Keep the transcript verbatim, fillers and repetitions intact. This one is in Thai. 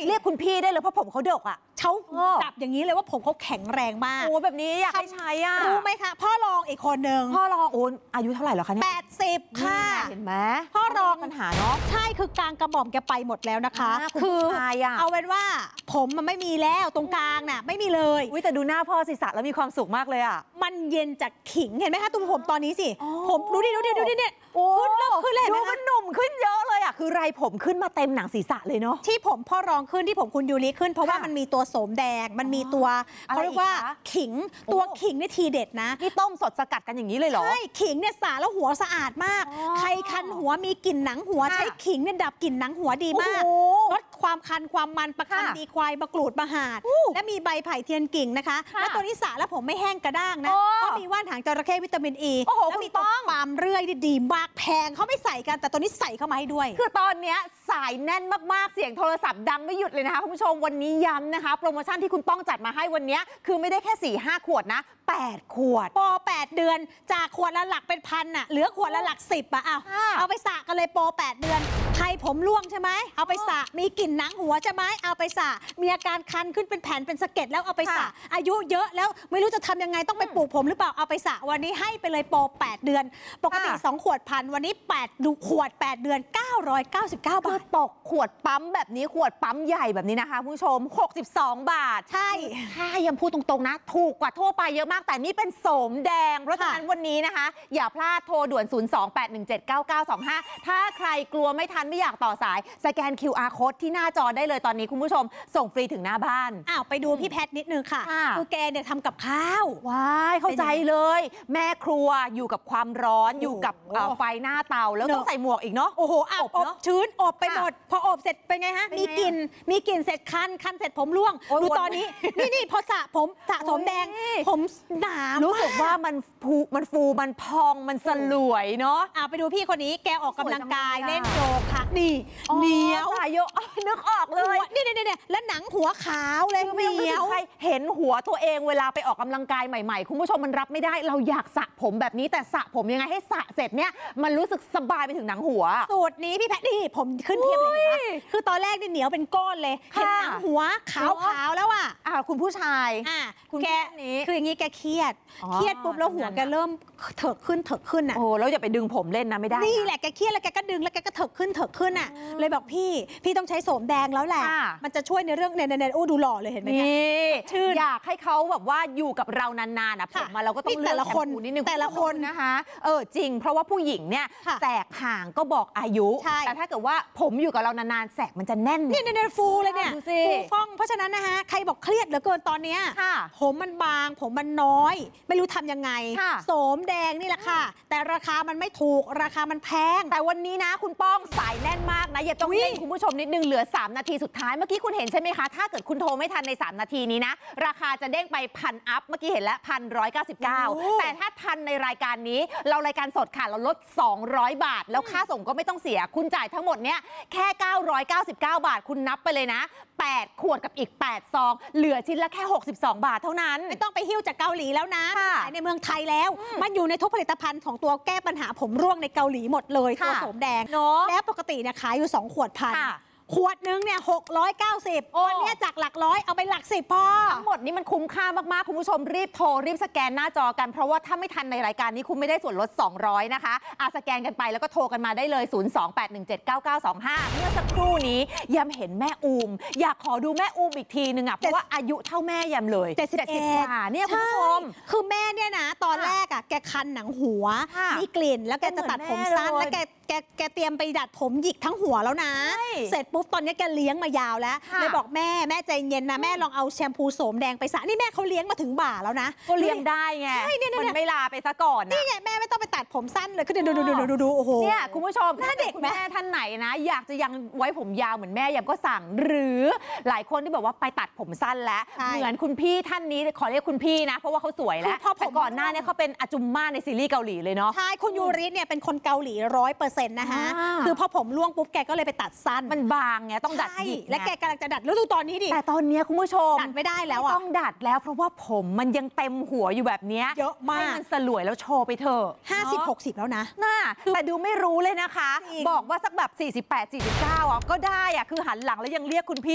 เรียกคุณพี่ได้เลยเพราะผมเขาดกอ่ะเขาจับอย่างนี้เลยว่าผมเขาแข็งแรงมากโอ้แบบนี้อยากให้ใช้อ่ะรู้ไหมคะพ่อรองอีกคนหนึ่งพ่อรองโอ้อายุเท่าไหร่แล้วคะเนี่ยแปดสิบค่ะเห็นไหมพ่อรองปัญหาเนาะใช่คือกลางกระหม่อมแกไปหมดแล้วนะคะคือเอาเป็นว่าผมมันไม่มีแล้วตรงกลางน่ะไม่มีเลยอุ้ยแต่ดูหน้าพ่อศีรษะแล้วมีความสุขมากเลยอ่ะมันเย็นจากขิงเห็นไหมคะตัวผมตอนนี้สิผมดูดิดูดิดูดิเนี่ยขึ้นเริ่มขึ้นเลยดูมันหนุ่มขึ้นเยอะเลยอ่ะคือไรผมขึ้นมาเต็มหนังศีรษะเลยเนาะที่ผมพ่อรองขึ้นที่ผมคุณยูริขึ้นเพราะว่ามันมีตัวโสมแดงมันมีตัวเขาเรียกว่าขิงตัวขิงนี่ทีเด็ดนะที่ต้มสดสกัดกันอย่างนี้เลยเหรอใช่ขิงเนี่ยสาแล้วหัวสะอาดมากใครคันหัวมีกลิ่นหนังหัวใช้ขิงเนี่ยดับกลิ่นหนังหัวดีมากลดความคันความมันประคันดีควายมะกรูดมะหาดและมีใบไผ่เทียนกิ่งนะคะและตัวนี้สาแล้วผมไม่แห้งกระด้างนะเพราะมีว่านหางจระเข้วิตามินอีและมีตัวปาล์มเรื่อยดีมากแพงเขาไม่ใส่กันแต่ตัวนี้ใส่เข้ามาให้ด้วยคือตอนนี้สายแน่นมากๆเสียงโทรศัพท์ดังไม่หยุดเลยนะคะคุณผู้ชมวันนี้ย้ำนะคะโปรโมชั่นที่คุณป้องจัดมาให้วันนี้คือไม่ได้แค่ สี่ห้า ขวดนะแปดขวดโปรแปดเดือนจากขวดละหลักเป็นพันอะเหลือขวดละหลักสิบอะเอาเอาไปสระกันเลยโปรแปดเดือนใครผมร่วงใช่ไหมเอาไปสระมีกลิ่นหนังหัวใช่ไหมเอาไปสระมีอาการคันขึ้นเป็นแผ่นเป็นสะเก็ดแล้วเอาไปสระอายุเยอะแล้วไม่รู้จะทำยังไงต้องไปปลูกผมหรือเปล่าเอาไปสระวันนี้ให้ไปเลยโปรแปดเดือนปกติสองขวดพันวันนี้แปดดูขวดแปดเดือนเก้าร้อยเก้าสิบเก้าบาทตกขวดปั๊มแบบนี้ขวดปั๊มใหญ่แบบนี้นะคะคุณผู้ชมหกสิบสองบาทใช่ถ้ายังพูดตรงๆนะถูกกว่าทั่วไปเยอะมากแต่นี่เป็นโสมแดงเพราะฉะนั้นวันนี้นะคะอย่าพลาดโทรด่วน ศูนย์ สอง แปด หนึ่ง เจ็ด เก้า เก้า สอง ห้า ถ้าใครกลัวไม่ทันไม่อยากต่อสายสแกน คิว อาร์ Code ที่หน้าจอได้เลยตอนนี้คุณผู้ชมส่งฟรีถึงหน้าบ้านอ้าวไปดูพี่แพทนิดนึงค่ะคือแกเนี่ยทำกับข้าวว้ายเข้าใจเลยแม่ครัวอยู่กับความร้อนอยู่กับไฟหน้าเตาแล้วต้องใส่หมวกอีกเนาะโอ้โหอบอบชื้นอบไปหมดพออบเสร็จเป็นไงฮะมีกลิ่นมีกลิ่นเสร็จคันคันเสร็จผมร่วงดูตอนนี้นี่นี่พอสระผมสระผมแดงผมหนารู้สึกว่ามันฟูมันฟูมันพองมันสลวยเนาะอ่าไปดูพี่คนนี้แกออกกำลังกายเล่นโยคะนี่เหนียวสายโยนึกออกเลยนี่นี่นี่แล้วหนังหัวขาวเลยเหนียวเห็นหัวตัวเองเวลาไปออกกำลังกายใหม่ๆคุณผู้ชมมันรับไม่ได้เราอยากสระผมแบบนี้แต่สระผมยังไงให้สระเสร็จเนี่ยมันรู้สึกสบายไปถึงหนังหัวสูตรนี้พี่แพทนี่ผมขึ้นเทียบเลยนะคือตอนแรกนี่เหนียวเป็นก้อนเลยเห็นหนังหัวขาวๆแล้วอ่ะอ่าคุณผู้ชายอ่าแกนี้คืออย่างนี้แกเครียดเครียดปุ๊บแล้วหัวแกเริ่มเถิกขึ้นเถิกขึ้นอ่ะโอ้แล้วอย่าไปดึงผมเล่นนะไม่ได้นี่แหละแกเครียดแล้วแกก็ดึงแล้วแกก็เถิกขึ้นเถิกขึ้นอ่ะเลยบอกพี่พี่ต้องใช้โสมแดงแล้วแหละมันจะช่วยในเรื่องเนี่ยเนี่ยโอ้ดูหล่อเลยเห็นไหมนี่ชื่ออยากให้เขาแบบว่าอยู่กับเรานานๆนะผมมาเราก็ต้องเลือกแต่ละคนนิดนึงแต่ละคนนะคะเออจริงเพราะว่าผู้หญิงเนี่ยแสกห่างก็บอกอายุแต่ถ้าเกิดว่าผมอยู่กับเรานานๆแสกมันจะแน่นเนี่ยเนี่ยฟูเลยเนี่ยฟูฟ่องเพราะฉะนั้นนะคะใครบอกเครียดเหลือเกินตอนเนี้ยผมมันบางผมมันน้อยไม่รู้ทำยังไงโสมแดงนี่แหละค่ะแต่ราคามันไม่ถูกราคามันแพงแต่วันนี้นะคุณป้องสายแน่นมากนะอย่าต้องเล่นคุณผู้ชมนิดนึงเหลือสามนาทีสุดท้ายเมื่อกี้คุณเห็นใช่ไหมคะถ้าเกิดคุณโทรไม่ทันในสามนาทีนี้นะราคาจะเด้งไปพันอัพเมื่อกี้เห็นแล้วพันร้อยเก้าสิบเก้าแต่ถ้าทันในรายการนี้เรารายการสดค่ะเราลดสองร้อยบาทแล้วค่าส่งก็ไม่ต้องเสียคุณจ่ายทั้งหมดเนี้ยแค่เก้าร้อยเก้าสิบเก้าบาทคุณนับไปเลยนะแปดขวดกับอีกแปดซองเหลือชิ้นละแค่หกสิบสองบาทเท่านั้นไม่ต้องไปหิ้วจากเกาหลีแล้วนะขายในเมืองไทยแล้วมันอยู่ในทุกผลิตภัณฑ์ของตัวแก้ปัญหาผมร่วงในเกาหลีหมดเลยตัวโสมแดงแล้วปกติเนี่ยขายอยู่สองขวดพันขวดนึงเนี่ยหกร้อยเก้าสิบวันนี้จากหลักร้อยเอาไปหลักสิบพอทั้งหมดนี้มันคุ้มค่ามากๆคุณผู้ชมรีบโทรรีบสแกนหน้าจอกันเพราะว่าถ้าไม่ทันในรายการนี้คุณไม่ได้ส่วนลดสองร้อยนะคะอาสแกนกันไปแล้วก็โทรกันมาได้เลย ศูนย์ สอง แปด หนึ่ง เจ็ด เก้า เก้า สอง ห้า เมื่อสักครู่นี้ยำเห็นแม่อูมอยากขอดูแม่อูมอีกทีนึงอ่ะเพราะว่าอายุเท่าแม่ยำเลยเจ็ดสิบเอ็ดเนี่ยคุณผู้ชมคือแม่เนี่ยนะตอนแรกอ่ะแกคันหนังหัวมีกลิ่นแล้วแกจะตัดผมสั้นแล้วแกแกแกเตรียมไปดัดผมหยิกทั้งหัวแล้วนะเสร็จปุ๊บตอนนี้แกเลี้ยงมายาวแล้วเลยบอกแม่แม่ใจเย็นนะแม่ลองเอาแชมพูโสมแดงไปสระนี่แม่เขาเลี้ยงมาถึงบ่าแล้วนะก็เลี้ยงได้ไงมันไม่ลาไปซะก่อนนี่ไงแม่ไม่ต้องไปตัดผมสั้นเลยคือดูดูดูดูดูโอ้โหเนี่ยคุณผู้ชมถ้าเด็กแม่ท่านไหนนะอยากจะยังไว้ผมยาวเหมือนแม่ยังก็สั่งหรือหลายคนที่แบบว่าไปตัดผมสั้นแล้วเหมือนคุณพี่ท่านนี้ขอเรียกคุณพี่นะเพราะว่าเขาสวยแล้วแต่ก่อนหน้านี้เขาเป็นอาจุมม่าในซีรีส์เกาหลีเลยเนาะใช่คุณยูริเนี่ยเป็นคนเกาหลีร้อยเปอร์เซ็นต์นะคะคือพอผมร่วงปุ๊บแกก็เลยไปตัดสั้นมันบางไงต้องดัดหยิกและแกกำลังจะดัดแล้วดูตอนนี้ดิแต่ตอนนี้คุณผู้ชมดัดไม่ได้แล้วอ่ะต้องดัดแล้วเพราะว่าผมมันยังเต็มหัวอยู่แบบนี้เยอะมากให้มันสลวยแล้วโชว์ไปเถอะห้าสิบ หกสิบแล้วนะน่าแต่ดูไม่รู้เลยนะคะบอกว่าสักแบบสี่สิบแปด สี่สิบเก้าอ่ะก็ได้อ่ะคือหันหลังแล้วยังเรียกคุณพี่